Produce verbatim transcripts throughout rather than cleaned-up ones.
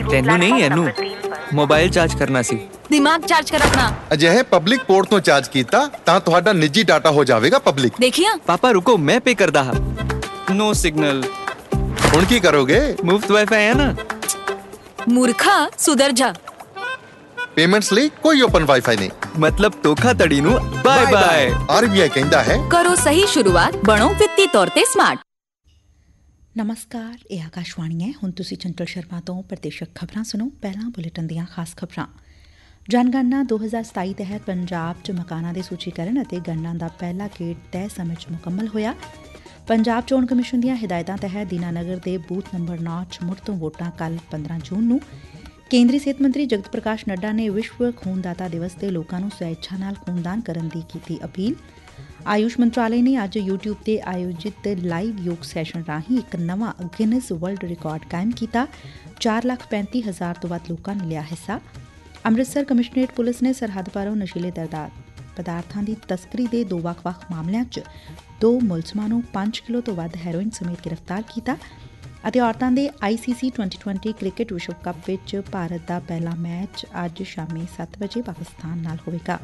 ਤੈਨੂੰ ਨਹੀਂ ਇਹਨੂੰ ਮੋਬਾਈਲ ਚਾਰਜ ਕਰਨਾ ਸੀ। ਦਿਮਾਗ ਚਾਰਜ ਕਰ ਆਪਣਾ। ਅਜਿਹੇ ਪਬਲਿਕ ਪੋਰਟ ਤੋਂ ਚਾਰਜ ਕੀਤਾ ਤਾਂ ਤੁਹਾਡਾ ਨਿੱਜੀ ਡਾਟਾ ਹੋ ਜਾਵੇਗਾ ਪਬਲਿਕ। ਦੇਖਿਆ ਪਾਪਾ ਰੁਕੋ, ਮੈਂ ਪੇ ਕਰਦਾ ਹਾਂ। ਨੋ ਸਿਗਨਲ। ਹੁਣ ਕੀ ਕਰੋਗੇ? ਮੁਫਤ ਵਾਈਫਾਈ ਹੈ ਨਾ। ਮੂਰਖਾ ਸੁਧਰ ਜਾ। ਪੇਮੈਂਟਸ ਲਈ ਕੋਈ ਓਪਨ ਵਾਈਫਾਈ ਨਹੀਂ। ਮਤਲਬ ਧੋਖਾਧੜੀ ਨੂੰ ਬਾਏ ਬਾਏ। ਆਰਬੀਆਈ ਕਹਿੰਦਾ ਹੈ ਕਰੋ ਸਹੀ ਸ਼ੁਰੂਆਤ, ਬਣੋ ਵਿੱਤੀ ਤੌਰ ਤੇ ਸਮਾਰਟ। ਨਮਸਕਾਰ, ਇਹ ਆਕਾਸ਼ਵਾਣੀ ਹੈ। ਹੁਣ ਤੁਸੀਂ ਚੰਚਲ ਸ਼ਰਮਾ ਤੋਂ ਪ੍ਰਦੇਸ਼ਕ ਖਬਰਾਂ ਸੁਣੋ। ਪਹਿਲਾਂ ਬੁਲੇਟਿਨ ਦੀਆਂ ਖਾਸ ਖਬਰਾਂ। ਜਨਗਣਨਾ ਦੋ ਹਜ਼ਾਰ ਸਤਾਈ ਤਹਿਤ ਪੰਜਾਬ 'ਚ ਮਕਾਨਾਂ ਦੇ ਸੂਚੀਕਰਨ ਅਤੇ ਗਣਨਾ ਦਾ ਪਹਿਲਾ ਗੇੜ ਤੈਅ ਸਮੇਂ 'ਚ ਮੁਕੰਮਲ ਹੋਇਆ। ਪੰਜਾਬ ਚੋਣ ਕਮਿਸ਼ਨ ਦੀਆਂ ਹਦਾਇਤਾਂ ਤਹਿਤ ਦੀਨਾਨਗਰ ਦੇ ਬੂਥ ਨੰਬਰ ਨੌ 'ਚ ਮੁੜ ਤੋਂ ਵੋਟਾਂ ਕੱਲ੍ਹ ਪੰਦਰਾਂ ਜੂਨ ਨੂੰ। ਕੇਂਦਰੀ ਸਿਹਤ ਮੰਤਰੀ ਜਗਤ ਪ੍ਰਕਾਸ਼ ਨੱਡਾ ਨੇ ਵਿਸ਼ਵ ਖੂਨਦਾਤਾ ਦਿਵਸ ਤੇ ਲੋਕਾਂ ਨੂੰ ਸਵੈਛਾ ਨਾਲ ਖੂਨਦਾਨ ਕਰਨ ਦੀ ਕੀਤੀ ਅਪੀਲ। ਆਯੂਸ਼ ਮੰਤਰਾਲੇ ਨੇ ਅੱਜ ਯੂਟਿਊਬ ਤੇ ਆਯੋਜਿਤ ਲਾਈਵ ਯੋਗ ਸੈਸ਼ਨ ਰਾਹੀਂ ਇੱਕ ਨਵਾਂ ਗਿਨੀਜ਼ ਵਰਲਡ ਰਿਕਾਰਡ ਕਾਇਮ ਕੀਤਾ। ਚਾਰ ਲੱਖ ਪੈਂਤੀ ਹਜ਼ਾਰ ਤੋਂ ਵੱਧ ਲੋਕਾਂ ਨੇ ਲਿਆ ਹਿੱਸਾ। ਅੰਮ੍ਰਿਤਸਰ ਕਮਿਸ਼ਨਰੇਟ ਪੁਲਿਸ ਨੇ ਸਰਹੱਦ ਪਾਰੋਂ ਨਸ਼ੀਲੇ ਪਦਾਰਥਾਂ ਦੀ ਤਸਕਰੀ ਦੇ ਦੋ ਵੱਖ-ਵੱਖ ਮਾਮਲਿਆਂ 'ਚ ਦੋ ਮੁਲਜ਼ਮਾਂ ਨੂੰ ਪੰਜ ਕਿਲੋ ਤੋਂ ਵੱਧ ਹੈਰੋਇਨ ਸਮੇਤ ਗ੍ਰਿਫਤਾਰ ਕੀਤਾ। ਅਤੇ ਔਰਤਾਂ ਦੇ ਆਈ ਸੀ ਸੀ ਟਵੈਂਟੀ ਟਵੈਂਟੀ ਕ੍ਰਿਕਟ ਵਿਸ਼ਵ ਕੱਪ ਵਿੱਚ ਭਾਰਤ ਦਾ ਪਹਿਲਾ ਮੈਚ ਅੱਜ ਸ਼ਾਮੀ ਸੱਤ ਵਜੇ ਪਾਕਿਸਤਾਨ ਨਾਲ ਹੋਵੇਗਾ।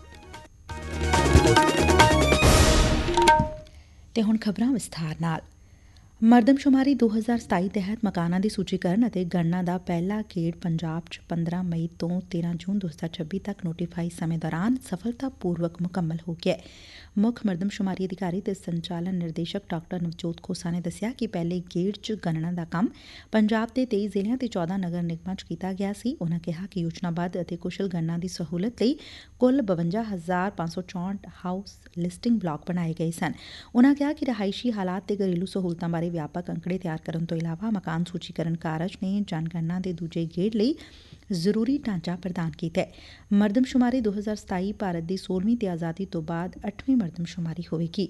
ਤੇ ਹੁਣ ਖਬਰਾਂ ਵਿਸਥਾਰ ਨਾਲ। ਮਰਦਮਸ਼ੁਮਾਰੀ ਦੋ ਹਜ਼ਾਰ ਸਤਾਈ ਤਹਿਤ ਮਕਾਨਾਂ ਦੀ ਸੂਚੀਕਰਨ ਅਤੇ ਗਣਨਾ ਦਾ ਪਹਿਲਾ ਗੇੜ ਪੰਜਾਬ 'ਚ ਪੰਦਰਾਂ ਮਈ ਤੋਂ ਤੇਰਾਂ ਜੂਨ ਦੋ ਹਜ਼ਾਰ ਛੱਬੀ ਤੱਕ ਨੋਟੀਫਾਈ ਸਮੇਂ ਦੌਰਾਨ ਸਫਲਤਾਪੂਰਵਕ ਮੁਕੰਮਲ ਹੋ ਗਿਆ। ਮੁੱਖ ਮਰਦਮਸ਼ੁਮਾਰੀ ਅਧਿਕਾਰੀ ਤੇ ਸੰਚਾਲਨ ਨਿਰਦੇਸ਼ਕ ਡਾਕਟਰ ਨਵਜੋਤ ਖੋਸਾ ਨੇ ਦੱਸਿਆ ਕਿ ਪਹਿਲੇ ਗੇੜ 'ਚ ਗਣਨਾ ਦਾ ਕੰਮ ਪੰਜਾਬ ਦੇ ਤੇਈ ਜ਼ਿਲ੍ਹਿਆਂ ਤੇ ਚੌਦਾਂ ਨਗਰ ਨਿਗਮਾਂ 'ਚ ਕੀਤਾ ਗਿਆ ਸੀ। ਉਨ੍ਹਾਂ ਕਿਹਾ ਕਿ ਯੋਜਨਾਬੱਧ ਅਤੇ ਕੁਸ਼ਲ ਗਣਨਾ ਦੀ ਸਹੂਲਤ ਲਈ ਕੁੱਲ ਬਵੰਜਾ ਹਜ਼ਾਰ ਪੰਜ ਸੌ ਚੌਂਹਠ ਹਾਊਸ ਲਿਸਟਿੰਗ ਬਲਾਕ ਬਣਾਏ ਗਏ ਸਨ। ਉਨ੍ਹਾਂ ਕਿਹਾ ਕਿ ਰਿਹਾਇਸ਼ੀ ਹਾਲਾਤ ਤੇ ਘਰੇਲੂ ਸਹੂਲਤਾਂ ਬਾਰੇ ਵਿਆਪਕ ਅੰਕੜੇ ਤਿਆਰ ਕਰਨ ਤੋਂ ਇਲਾਵਾ ਮਕਾਨ ਸੂਚੀਕਰਨ ਕਾਰਜ ਨੇ ਜਨਗਣਨਾ ਦੇ ਦੂਜੇ ਗੇੜ ਲਈ ਜ਼ਰੂਰੀ ਢਾਂਚਾ ਪ੍ਰਦਾਨ ਕੀਤਾ ਹੈ। ਮਰਦਮਸ਼ੁਮਾਰੀ ਦੋ ਹਜ਼ਾਰ ਸਤਾਈ ਭਾਰਤ ਦੀ ਸੋਲਵੀਂ ਤੇ ਆਜ਼ਾਦੀ ਤੋਂ ਬਾਅਦ ਅੱਠਵੀਂ ਮਰਦਮਸ਼ੁਮਾਰੀ ਹੋਵੇਗੀ।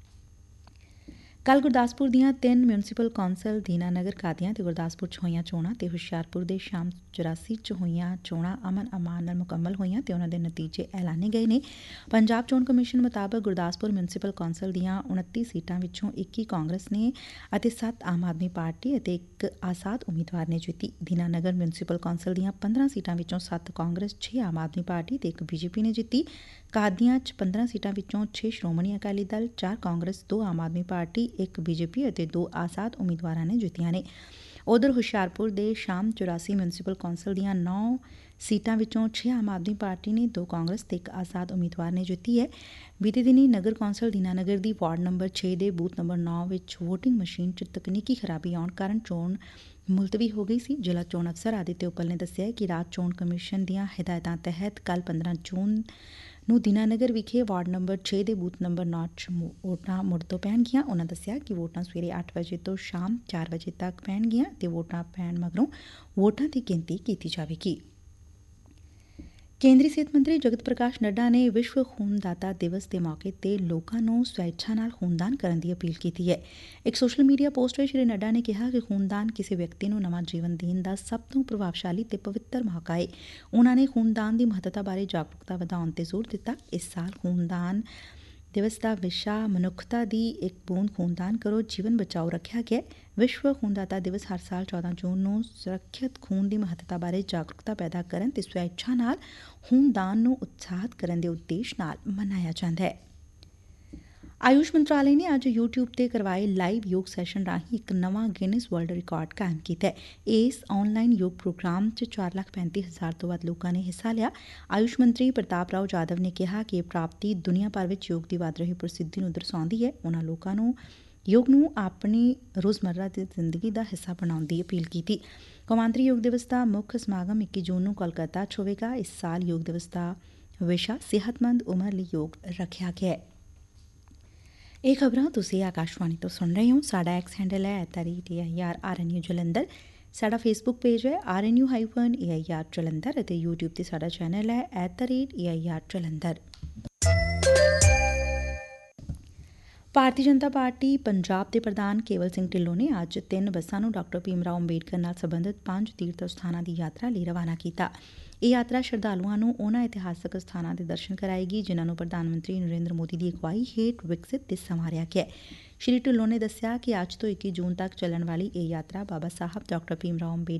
ਕੱਲ੍ਹ ਗੁਰਦਾਸਪੁਰ ਦੀਆਂ ਤਿੰਨ ਮਿਊਨਸੀਪਲ ਕੌਂਸਲ ਦੀਨਾਨਗਰ, ਕਾਦੀਆਂ ਤੇ ਗੁਰਦਾਸਪੁਰ 'ਚ ਹੋਈਆਂ ਚੋਣਾਂ ਤੇ ਹੁਸ਼ਿਆਰਪੁਰ ਦੇ ਸ਼ਾਮ ਚੁਰਾਸੀ 'ਚ ਹੋਈਆਂ ਚੋਣਾਂ ਅਮਨ ਅਮਾਨ ਨਾਲ ਮੁਕੰਮਲ ਹੋਈਆਂ ਤੇ ਉਨ੍ਹਾਂ ਦੇ ਨਤੀਜੇ ਐਲਾਨੇ ਗਏ ਨੇ। ਪੰਜਾਬ ਚੋਣ ਕਮਿਸ਼ਨ ਮੁਤਾਬਕ ਗੁਰਦਾਸਪੁਰ ਮਿਊਨਸੀਪਲ ਕੌਂਸਲ ਦੀਆਂ ਉਨੱਤੀ ਸੀਟਾਂ ਵਿੱਚੋਂ ਇੱਕੀ ਕਾਂਗਰਸ ਨੇ ਅਤੇ ਸੱਤ ਆਮ ਆਦਮੀ ਪਾਰਟੀ ਅਤੇ ਇੱਕ ਆਜ਼ਾਦ ਉਮੀਦਵਾਰ ਨੇ ਜਿੱਤੀ। ਦੀਨਾਨਗਰ ਮਿਊਨਸੀਪਲ ਕੌਂਸਲ ਦੀਆਂ ਪੰਦਰਾਂ ਸੀਟਾਂ ਵਿੱਚੋਂ ਸੱਤ ਕਾਂਗਰਸ, ਛੇ ਆਮ ਆਦਮੀ ਪਾਰਟੀ ਤੇ ਇੱਕ ਬੀਜੇਪੀ ਨੇ ਜਿੱਤੀ। ਕਾਦੀਆਂ 'ਚ ਪੰਦਰਾਂ ਸੀਟਾਂ ਵਿੱਚੋਂ ਛੇ ਸ਼੍ਰੋਮਣੀ ਅਕਾਲੀ ਦਲ, ਚਾਰ ਕਾਂਗਰਸ, ਦੋ ਆਮ ਆਦਮੀ ਪਾਰਟੀ, ਇੱਕ ਬੀਜੇਪੀ ਅਤੇ ਦੋ ਆਜ਼ਾਦ ਉਮੀਦਵਾਰਾਂ ਨੇ ਜਿੱਤੀਆਂ ਨੇ। ਉਧਰ ਹੁਸ਼ਿਆਰਪੁਰ ਦੇ ਸ਼ਾਮ ਚੁਰਾਸੀ ਮਿਊਨਸੀਪਲ ਕੌਂਸਲ ਦੀਆਂ ਨੌ ਸੀਟਾਂ ਵਿੱਚੋਂ ਛੇ ਆਮ ਆਦਮੀ ਪਾਰਟੀ ਨੇ, ਦੋ ਕਾਂਗਰਸ ਤੇ ਇੱਕ ਆਜ਼ਾਦ ਉਮੀਦਵਾਰ ਨੇ ਜਿੱਤੀ ਹੈ। ਬੀਤੇ ਦਿਨੀ ਨਗਰ ਕੌਂਸਲ ਦੀਨਾਨਗਰ ਦੀ ਵਾਰਡ ਨੰਬਰ ਛੇ ਦੇ ਬੂਥ ਨੰਬਰ ਨੌ ਵਿੱਚ ਵੋਟਿੰਗ ਮਸ਼ੀਨ 'ਚ ਤਕਨੀਕੀ ਖਰਾਬੀ ਆਉਣ ਕਾਰਨ ਚੋਣ ਮੁਲਤਵੀ ਹੋ ਗਈ ਸੀ। ਜ਼ਿਲ੍ਹਾ ਚੋਣ ਅਫਸਰ ਆਦਿਤਿਆ ਉੱਪਲ ਨੇ ਦੱਸਿਆ ਕਿ ਰਾਜ ਚੋਣ ਕਮਿਸ਼ਨ ਦੀਆਂ ਹਦਾਇਤਾਂ ਤਹਿਤ ਕੱਲ੍ਹ ਪੰਦਰਾਂ ਜੂਨ ਨੂੰ ਦੀਨਾਨਗਰ ਵਿਖੇ ਵਾਰਡ ਨੰਬਰ ਛੇ ਦੇ ਬੂਥ ਨੰਬਰ ਨੌ 'ਚ ਵੋਟਾਂ ਮੁੜ ਤੋਂ ਪੈਣਗੀਆਂ। ਉਨ੍ਹਾਂ ਦੱਸਿਆ ਕਿ ਵੋਟਾਂ ਸਵੇਰੇ ਅੱਠ ਵਜੇ ਤੋਂ ਸ਼ਾਮ ਚਾਰ ਵਜੇ ਤੱਕ ਪੈਣਗੀਆਂ ਤੇ ਵੋਟਾਂ ਪੈਣ ਮਗਰੋਂ ਵੋਟਾਂ ਦੀ ਗਿਣਤੀ ਕੀਤੀ ਜਾਵੇਗੀ। ਕੇਂਦਰੀ ਸਿਹਤ ਮੰਤਰੀ ਜਗਤ ਪ੍ਰਕਾਸ਼ ਨੱਡਾ ਨੇ ਵਿਸ਼ਵ ਖੂਨਦਾਤਾ ਦਿਵਸ ਦੇ ਮੌਕੇ ਤੇ ਲੋਕਾਂ ਨੂੰ ਸਵੈਛਾ ਨਾਲ ਖੂਨਦਾਨ ਕਰਨ ਦੀ ਅਪੀਲ ਕੀਤੀ ਹੈ। ਇੱਕ ਸੋਸ਼ਲ ਮੀਡੀਆ ਪੋਸਟ ਵਿੱਚ ਸ਼੍ਰੀ ਨੱਡਾ ਨੇ ਕਿਹਾ ਕਿ ਖੂਨਦਾਨ ਕਿਸੇ ਵਿਅਕਤੀ ਨੂੰ ਨਵਾਂ ਜੀਵਨ ਦੇਣ ਦਾ ਸਭ ਤੋਂ ਪ੍ਰਭਾਵਸ਼ਾਲੀ ਤੇ ਪਵਿੱਤਰ ਮੌਕਾ ਹੈ। ਉਨ੍ਹਾਂ ਨੇ ਖੂਨਦਾਨ ਦੀ ਮਹੱਤਤਾ ਬਾਰੇ ਜਾਗਰੂਕਤਾ ਵਧਾਉਣ ਤੇ ਜ਼ੋਰ ਦਿੱਤਾ। ਇਸ ਸਾਲ ਖੂਨਦਾਨ ਦਿਵਸ ਦਾ ਵਿਸ਼ਾ ਮਨੁੱਖਤਾ ਦੀ ਇੱਕ ਬੂੰਦ ਖੂਨਦਾਨ ਕਰੋ, ਜੀਵਨ ਬਚਾਓ ਰੱਖਿਆ ਗਿਆ। ਵਿਸ਼ਵ ਖੂਨਦਾਤਾ ਦਿਵਸ ਹਰ ਸਾਲ ਚੌਦਾਂ ਜੂਨ ਨੂੰ ਸੁਰੱਖਿਅਤ ਖੂਨ ਦੀ ਮਹੱਤਤਾ ਬਾਰੇ ਜਾਗਰੂਕਤਾ ਪੈਦਾ ਕਰਨ ਤੇ ਸਵੈਛਾ ਨਾਲ ਖੂਨਦਾਨ ਨੂੰ ਉਤਸ਼ਾਹਿਤ ਕਰਨ ਦੇ ਉਦੇਸ਼ ਨਾਲ ਮਨਾਇਆ ਜਾਂਦਾ ਹੈ। ਆਯੂਸ਼ ਮੰਤਰਾਲੇ ਨੇ ਅੱਜ ਯੂਟਿਊਬ ਤੇ ਕਰਵਾਏ ਲਾਈਵ ਯੋਗ ਸੈਸ਼ਨ ਰਾਹੀਂ ਇੱਕ ਨਵਾਂ ਗਿਨੀਜ਼ ਵਰਲਡ ਰਿਕਾਰਡ ਕਾਇਮ ਕੀਤਾ ਹੈ। ਇਸ ਆਨਲਾਈਨ ਯੋਗ ਪ੍ਰੋਗਰਾਮ 'ਚ ਚਾਰ ਲੱਖ ਪੈਂਤੀ ਹਜ਼ਾਰ ਤੋਂ ਵੱਧ ਲੋਕਾਂ ਨੇ ਹਿੱਸਾ ਲਿਆ। ਆਯੂਸ਼ ਮੰਤਰੀ ਪ੍ਰਤਾਪ ਰਾਓ ਜਾਧਵ ਨੇ ਕਿਹਾ ਕਿ ਇਹ ਪ੍ਰਾਪਤੀ ਦੁਨੀਆ ਭਰ ਵਿੱਚ ਯੋਗ ਦੀ ਵੱਧ ਰਹੀ ਪ੍ਰਸਿੱਧੀ ਨੂੰ ਦਰਸਾਉਂਦੀ ਹੈ। ਉਨ੍ਹਾਂ ਲੋਕਾਂ ਨੂੰ ਯੋਗ ਨੂੰ ਆਪਣੀ ਰੋਜ਼ਮर्रा ਦੀ ਜ਼ਿੰਦਗੀ ਦਾ ਹਿੱਸਾ ਬਣਾਉਣ ਦੀ ਅਪੀਲ ਕੀਤੀ। ਕੌਮਾਂਤਰੀ ਯੋਗ ਦਿਵਸ ਦਾ ਮੁੱਖ ਸਮਾਗਮ ਇੱਕੀ ਜੂਨ ਨੂੰ ਕੋਲਕਾਤਾ 'ਚ ਹੋਵੇਗਾ। ਇਸ ਸਾਲ ਯੋਗ ਦਿਵਸ ਦਾ ਵਿਸ਼ਾ ਸਿਹਤਮੰਦ ਉਮਰ ਲਈ ਯੋਗ ਰੱਖਿਆ ਗਿਆ ਹੈ। ਇਹ ਖਬਰਾਂ ਤੁਸੀਂ ਆਕਾਸ਼ਵਾਣੀ ਤੋਂ ਸੁਣ ਰਹੇ ਹੋ। ਸਾਡਾ ਐਕਸ ਹੈਂਡਲ ਹੈ at the rate A I R R N U Jalandhar. ਸਾਡਾ ਫੇਸਬੁੱਕ ਪੇਜ ਹੈ R N U hyphen A I R Jalandhar ਅਤੇ ਯੂਟਿਊਬ ਤੇ ਸਾਡਾ ਚੈਨਲ ਹੈ at the rate A I R Jalandhar. Bharatiya Janata party Punjab ਦੇ ਪ੍ਰਧਾਨ ਕੇਵਲ ਸਿੰਘ ਢਿੱਲੋਂ ਨੇ ਅੱਜ ਤਿੰਨ ਬੱਸਾਂ ਨੂੰ ਡਾਕਟਰ ਭੀਮ ਰਾਓ ਅੰਬੇਡਕਰ ਨਾਲ ਸਬੰਧਤ ਪੰਜ ਤੀਰਥ ਸਥਾਨਾਂ ਦੀ ਯਾਤਰਾ ਲਈ ਰਵਾਨਾ ਕੀਤਾ। ਇਹ ਯਾਤਰਾ ਸ਼ਰਧਾਲੂਆਂ ਨੂੰ ਉਨ੍ਹਾਂ ਇਤਿਹਾਸਕ ਸਥਾਨਾਂ ਦੇ ਦਰਸ਼ਨ ਕਰਾਏਗੀ ਜਿਨ੍ਹਾਂ ਨੂੰ ਪ੍ਰਧਾਨ ਮੰਤਰੀ ਨਰਿੰਦਰ ਮੋਦੀ ਦੀ ਅਗਵਾਈ ਹੇਠ ਵਿਕਸਿਤ ਤੇ ਸੰਵਾਰਿਆ ਗਿਆ। ਸ਼੍ਰੀ ਢਿੱਲੋਂ ਨੇ ਦੱਸਿਆ ਕਿ ਅੱਜ ਤੋਂ ਇੱਕੀ ਜੂਨ ਤੱਕ ਚੱਲਣ ਵਾਲੀ ਇਹ ਯਾਤਰਾ ਬਾਬਾ ਸਾਹਿਬ ਡਾਕਟਰ ਭੀਮ ਰਾਓ ਅੰਬੇਡਕਰ